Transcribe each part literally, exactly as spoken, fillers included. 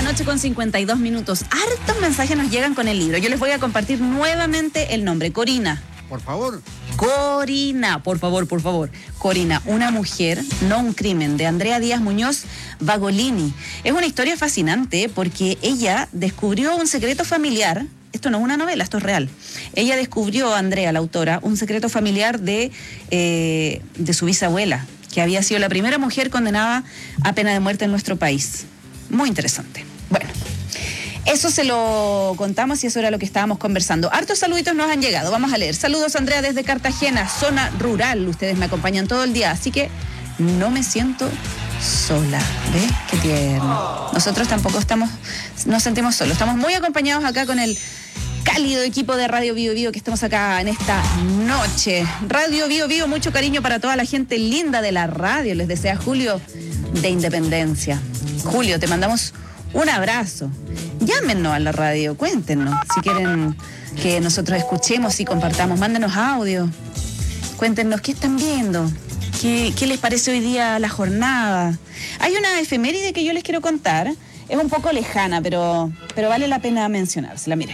noche con cincuenta y dos minutos. Hartos mensajes nos llegan con el libro. Yo les voy a compartir nuevamente el nombre. Corina. Por favor. Corina, por favor, por favor. Corina, una mujer, no un crimen, de Andrea Díaz Muñoz Bagolini. Es una historia fascinante porque ella descubrió un secreto familiar. Esto no es una novela, esto es real. Ella descubrió, Andrea, la autora, un secreto familiar de, eh, de su bisabuela, que había sido la primera mujer condenada a pena de muerte en nuestro país. Muy interesante. Bueno, eso se lo contamos y eso era lo que estábamos conversando. Hartos saluditos nos han llegado, vamos a leer. Saludos, Andrea, desde Cartagena, zona rural. Ustedes me acompañan todo el día, así que no me siento sola. ¿Ves? Qué tierno. Nosotros tampoco estamos, nos sentimos solos. Estamos muy acompañados acá con el cálido equipo de Radio Bio Bio que estamos acá en esta noche. Radio Bio Bio, mucho cariño para toda la gente linda de la radio. Les desea Julio de Independencia. Julio, te mandamos un abrazo. Llámenos a la radio, cuéntenos si quieren que nosotros escuchemos y compartamos. Mándenos audio. Cuéntenos qué están viendo. ¿Qué, ¿Qué les parece hoy día la jornada? Hay una efeméride que yo les quiero contar. Es un poco lejana, pero, pero vale la pena mencionársela. Miren.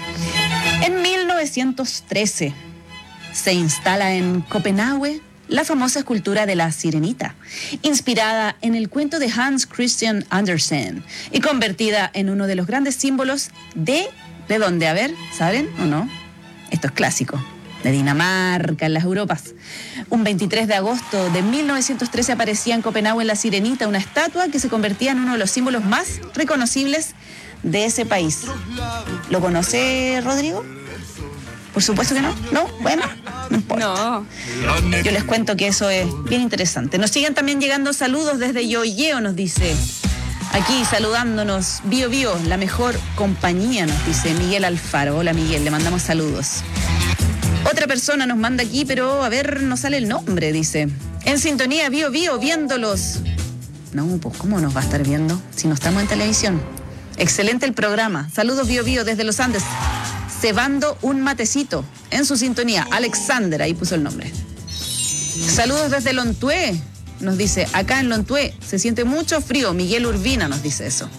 En mil novecientos trece se instala en Copenhague la famosa escultura de la Sirenita, inspirada en el cuento de Hans Christian Andersen y convertida en uno de los grandes símbolos de... ¿De dónde? A ver, ¿saben o no? Esto es clásico. De Dinamarca, en las Europas. Un veintitrés de agosto de mil novecientos trece aparecía en Copenhague la Sirenita, una estatua que se convertía en uno de los símbolos más reconocibles de ese país. ¿Lo conoce, Rodrigo? Por supuesto que no. ¿No? Bueno, no importa. No. Yo les cuento que eso es bien interesante. Nos siguen también llegando saludos desde Yoyeo, nos dice. Aquí saludándonos, Bio Bio, la mejor compañía, nos dice Miguel Alfaro. Hola Miguel, le mandamos saludos. Otra persona nos manda aquí, pero a ver, no sale el nombre, dice. En sintonía, Bio Bio, viéndolos. No, pues ¿cómo nos va a estar viendo si no estamos en televisión? Excelente el programa. Saludos Bio Bio desde los Andes. Cebando un matecito en su sintonía. Alexander, ahí puso el nombre. Saludos desde Lontué. Nos dice, acá en Lontué se siente mucho frío. Miguel Urbina nos dice eso.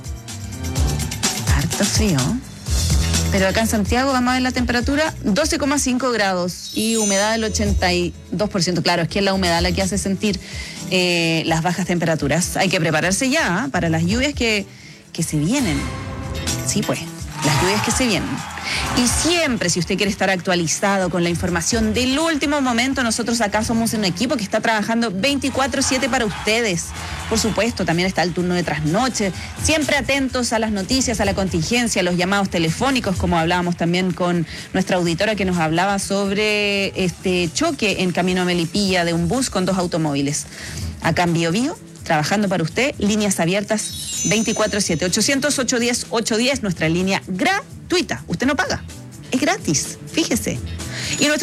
Harto frío. Pero acá en Santiago vamos a ver la temperatura doce coma cinco grados y humedad del ochenta y dos por ciento. Claro, es que es la humedad la que hace sentir eh, las bajas temperaturas. Hay que prepararse ya ¿eh? para las lluvias que, que se vienen. Sí, pues, las lluvias que se vienen. Y siempre, si usted quiere estar actualizado con la información del último momento, nosotros acá somos un equipo que está trabajando veinticuatro siete para ustedes. Por supuesto, también está el turno de trasnoche. Siempre atentos a las noticias, a la contingencia, a los llamados telefónicos, como hablábamos también con nuestra auditora que nos hablaba sobre este choque en camino a Melipilla de un bus con dos automóviles. Acá en Bio Bio, trabajando para usted, líneas abiertas veinticuatro siete. ochocientos, ochocientos diez, ochocientos diez, nuestra línea gratuita. Usted no paga, es gratis, fíjese. Y nuestro